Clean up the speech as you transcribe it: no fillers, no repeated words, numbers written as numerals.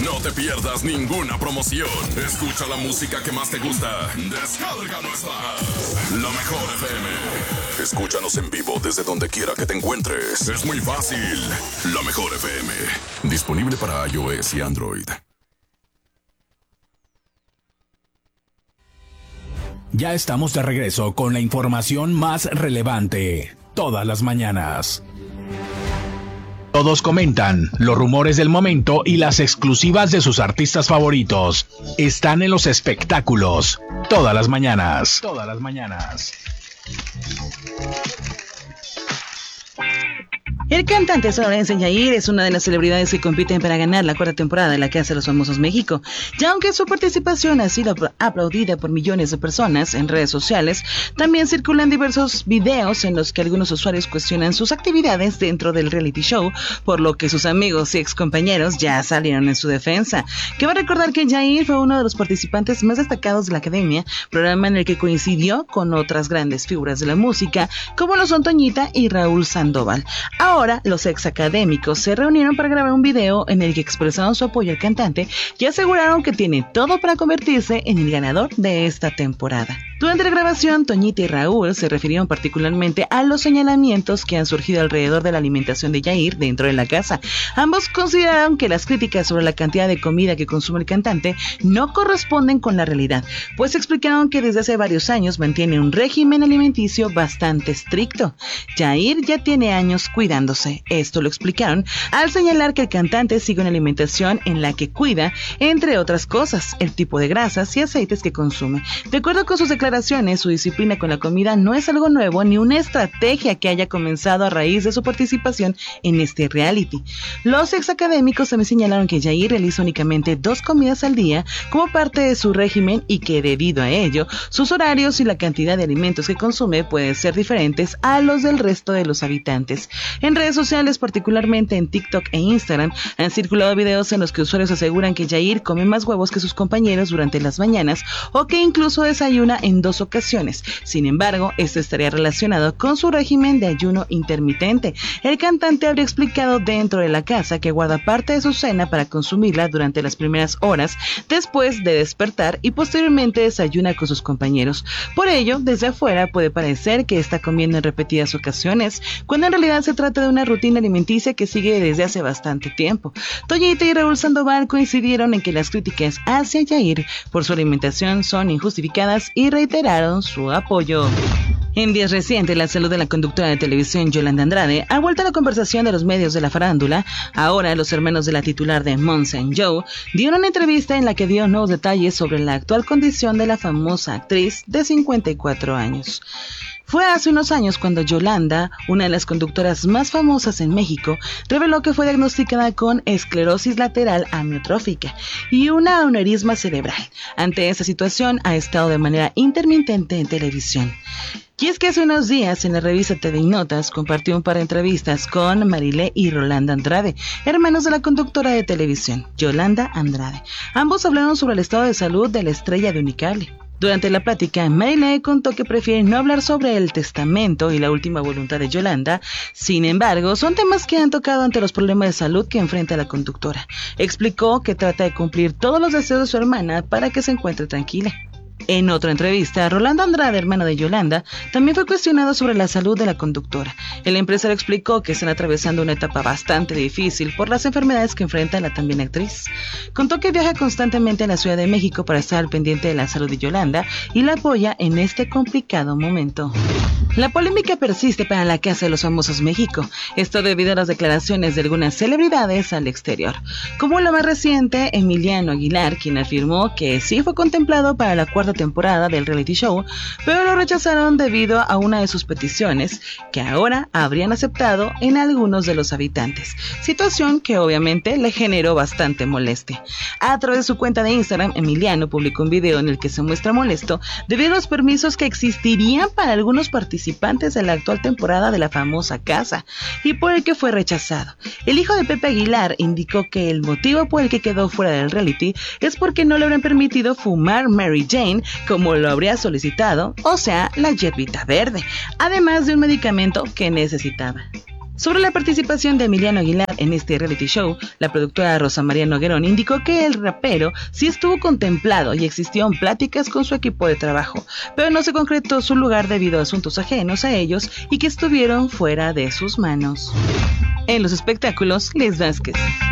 No te pierdas ninguna promoción. Escucha la música que más te gusta. Descarga nuestra app, La Mejor FM. Escúchanos en vivo desde donde quiera que te encuentres. Es muy fácil. La Mejor FM. Disponible para iOS y Android. Ya estamos de regreso con la información más relevante. Todas las mañanas. Todos comentan, los rumores del momento y las exclusivas de sus artistas favoritos están en los espectáculos. Todas las mañanas. Todas las mañanas. El cantante sonorense Yair es una de las celebridades que compiten para ganar la 4ª temporada de La Casa de los Famosos México. Ya aunque su participación ha sido aplaudida por millones de personas en redes sociales, también circulan diversos videos en los que algunos usuarios cuestionan sus actividades dentro del reality show, por lo que sus amigos y excompañeros ya salieron en su defensa. Cabe recordar que Yair fue uno de los participantes más destacados de la Academia, programa en el que coincidió con otras grandes figuras de la música, como lo son Toñita y Raúl Sandoval. Ahora, los ex académicos se reunieron para grabar un video en el que expresaron su apoyo al cantante y aseguraron que tiene todo para convertirse en el ganador de esta temporada. Durante la grabación, Toñita y Raúl se refirieron particularmente a los señalamientos que han surgido alrededor de la alimentación de Yair dentro de la casa. Ambos consideraron que las críticas sobre la cantidad de comida que consume el cantante no corresponden con la realidad, pues explicaron que desde hace varios años mantiene un régimen alimenticio bastante estricto. Yair ya tiene años cuidándose. Esto lo explicaron al señalar que el cantante sigue una alimentación en la que cuida, entre otras cosas, el tipo de grasas y aceites que consume. De acuerdo con sus declaraciones, su disciplina con la comida no es algo nuevo ni una estrategia que haya comenzado a raíz de su participación en este reality. Los ex académicos también señalaron que Yair realiza únicamente 2 comidas al día como parte de su régimen y que debido a ello, sus horarios y la cantidad de alimentos que consume pueden ser diferentes a los del resto de los habitantes. En redes sociales, particularmente en TikTok e Instagram, han circulado videos en los que usuarios aseguran que Yair come más huevos que sus compañeros durante las mañanas o que incluso desayuna en 2 ocasiones. Sin embargo, esto estaría relacionado con su régimen de ayuno intermitente. El cantante habría explicado dentro de la casa que guarda parte de su cena para consumirla durante las primeras horas después de despertar y posteriormente desayuna con sus compañeros. Por ello, desde afuera puede parecer que está comiendo en repetidas ocasiones, cuando en realidad se trata de una rutina alimenticia que sigue desde hace bastante tiempo. Toñita y Raúl Sandoval coincidieron en que las críticas hacia Yair por su alimentación son injustificadas y reiteraron su apoyo. En días recientes, la salud de la conductora de televisión Yolanda Andrade ha vuelto a la conversación de los medios de la farándula. Ahora, los hermanos de la titular de Monse and Joe dieron una entrevista en la que dio nuevos detalles sobre la actual condición de la famosa actriz de 54 años. Fue hace unos años cuando Yolanda, una de las conductoras más famosas en México, reveló que fue diagnosticada con esclerosis lateral amiotrófica y una aneurisma cerebral. Ante esta situación, ha estado de manera intermitente en televisión. Y es que hace unos días en la revista TV Notas compartió un par de entrevistas con Marilé y Rolando Andrade, hermanos de la conductora de televisión, Yolanda Andrade. Ambos hablaron sobre el estado de salud de la estrella de Unicable. Durante la plática, Marilé contó que prefiere no hablar sobre el testamento y la última voluntad de Yolanda. Sin embargo, son temas que han tocado ante los problemas de salud que enfrenta la conductora. Explicó que trata de cumplir todos los deseos de su hermana para que se encuentre tranquila. En otra entrevista, Rolando Andrade, hermano de Yolanda, también fue cuestionado sobre la salud de la conductora. El empresario explicó que están atravesando una etapa bastante difícil por las enfermedades que enfrenta la también actriz. Contó que viaja constantemente a la Ciudad de México para estar al pendiente de la salud de Yolanda y la apoya en este complicado momento. La polémica persiste para La Casa de los Famosos México, esto debido a las declaraciones de algunas celebridades al exterior, como la más reciente, Emiliano Aguilar, quien afirmó que sí fue contemplado para la 4ª temporada del reality show, pero lo rechazaron debido a una de sus peticiones, que ahora habrían aceptado en algunos de los habitantes, situación que obviamente le generó bastante molestia. A través de su cuenta de Instagram, Emiliano publicó un video en el que se muestra molesto debido a los permisos que existirían para algunos participantes de la actual temporada de la famosa casa, y por el que fue rechazado. El hijo de Pepe Aguilar indicó que el motivo por el que quedó fuera del reality es porque no le habrían permitido fumar Mary Jane como lo habría solicitado, o sea, la hierbita verde, además de un medicamento que necesitaba. Sobre la participación de Emiliano Aguilar en este reality show, la productora Rosa María Noguerón indicó que el rapero sí estuvo contemplado y existieron pláticas con su equipo de trabajo, pero no se concretó su lugar debido a asuntos ajenos a ellos y que estuvieron fuera de sus manos. En los espectáculos, Liz Vázquez.